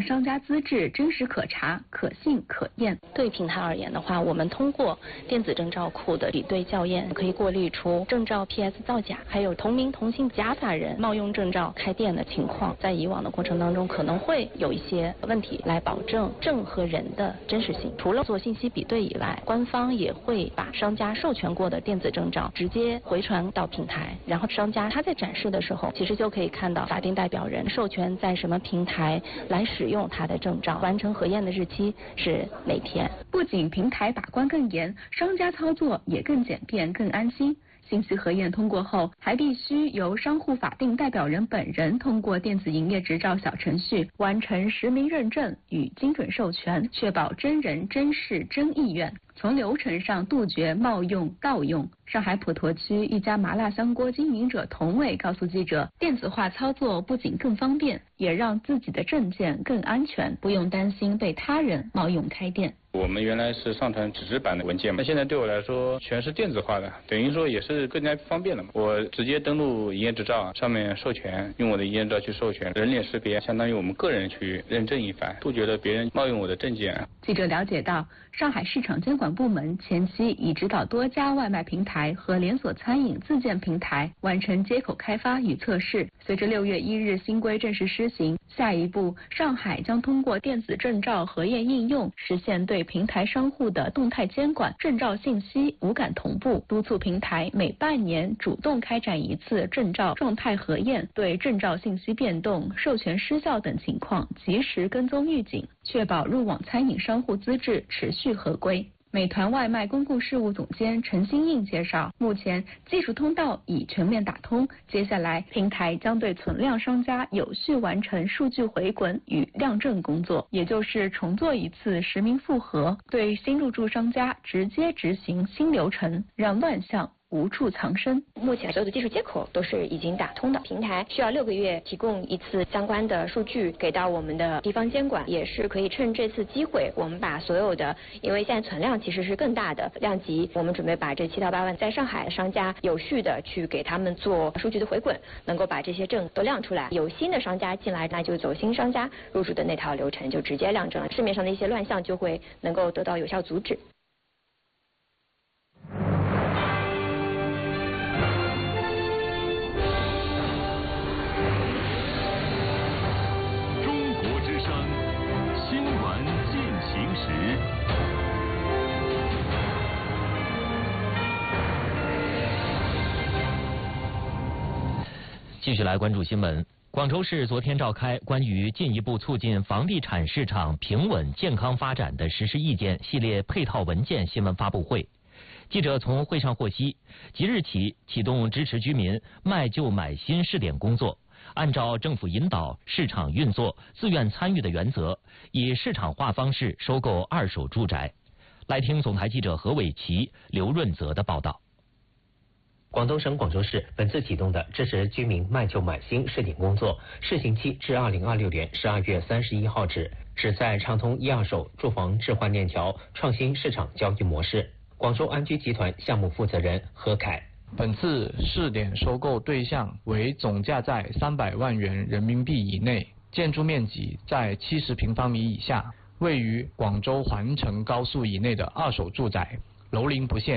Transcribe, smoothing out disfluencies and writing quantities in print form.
商家资质真实可查、可信可验。 对平台而言的话，我们通过电子证照库的比对校验，可以过滤出证照 PS 造假，还有同名同姓假法人冒用证照开店的情况。在以往的过程当中，可能会有一些问题，来保证证和人的真实性。除了做信息比对以外，官方也会把商家授权过的电子证照直接回传到平台，然后商家他在展示的时候，其实就可以看到法定代表人授权在什么平台来使用他的证照，完成核验的日期是哪天。 不仅平台把关更严，商家操作也更简便、更安心。信息核验通过后，还必须由商户法定代表人本人通过电子营业执照小程序完成实名认证与精准授权，确保真人真事真意愿。从流程上杜绝冒用、盗用。上海普陀区一家麻辣香锅经营者童伟告诉记者，电子化操作不仅更方便，也让自己的证件更安全，不用担心被他人冒用开店。 我们原来是上传纸质版的文件嘛，那现在对我来说全是电子化的，等于说也是更加方便了嘛。我直接登录营业执照，上面授权，用我的营业执照去授权，人脸识别，相当于我们个人去认证一番，杜绝了别人冒用我的证件。 记者了解到，上海市场监管部门前期已指导多家外卖平台和连锁餐饮自建平台完成接口开发与测试。随着6月1日新规正式施行，下一步上海将通过电子证照核验应用，实现对平台商户的动态监管，证照信息无感同步，督促平台每半年主动开展一次证照状态核验，对证照信息变动、授权失效等情况及时跟踪预警，确保入网餐饮商户资质持续合规。美团外卖公共事务总监陈新印介绍，目前技术通道已全面打通，接下来平台将对存量商家有序完成数据回滚与量证工作，也就是重做一次实名复核，对新入驻商家直接执行新流程，让乱象无处藏身。 目前所有的技术接口都是已经打通的，平台需要6个月提供一次相关的数据给到我们的地方监管，也是可以趁这次机会，我们把所有的，因为现在存量其实是更大的量级，我们准备把这7到8万在上海商家有序的去给他们做数据的回滚，能够把这些证都亮出来。有新的商家进来，那就走新商家入驻的那套流程，就直接亮证了，市面上的一些乱象就会能够得到有效阻止。 继续来关注新闻。广州市昨天召开关于进一步促进房地产市场平稳健康发展的实施意见系列配套文件新闻发布会。记者从会上获悉，即日起启动支持居民卖旧买新试点工作，按照政府引导、市场运作、自愿参与的原则，以市场化方式收购二手住宅。来听总台记者何伟奇、刘润泽的报道。 广东省广州市本次启动的支持居民卖旧买新试点工作，试行期至2026年12月31号止，旨在畅通一二手住房置换链条，创新市场交易模式。广州安居集团项目负责人何凯： 本次试点收购对象为总价在300万元人民币以内，建筑面积在70平方米以下，位于广州环城高速以内的二手住宅，楼龄不限。